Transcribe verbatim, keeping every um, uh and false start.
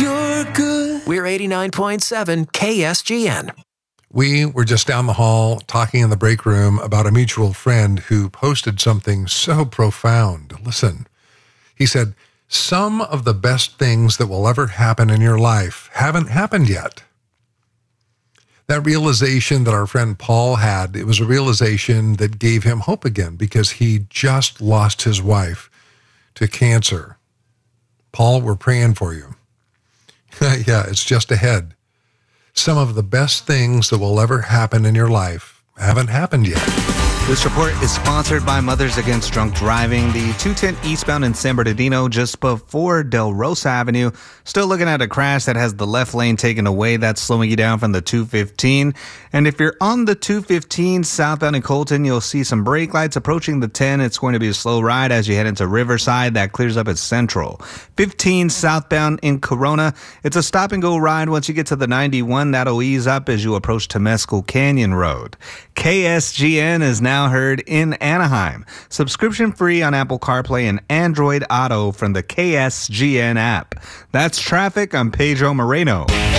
you're good. We're eighty-nine point seven K S G N. We were just down the hall talking in the break room about a mutual friend who posted something so profound. Listen, he said, some of the best things that will ever happen in your life haven't happened yet. That realization that our friend Paul had, it was a realization that gave him hope again because he just lost his wife to cancer. Paul, we're praying for you. Yeah, it's just ahead. Some of the best things that will ever happen in your life haven't happened yet. This report is sponsored by Mothers Against Drunk Driving. The two ten eastbound in San Bernardino, just before Del Rosa Avenue. Still looking at a crash that has the left lane taken away. That's slowing you down from the two fifteen. And if you're on the two fifteen southbound in Colton, you'll see some brake lights approaching the ten. It's going to be a slow ride as you head into Riverside. That clears up at Central. fifteen southbound in Corona. It's a stop and go ride once you get to the ninety-one. That'll ease up as you approach Temescal Canyon Road. K S G N is now heard in Anaheim. Subscription free on Apple CarPlay and Android Auto from the K S G N app. That's traffic. I'm Pedro Moreno.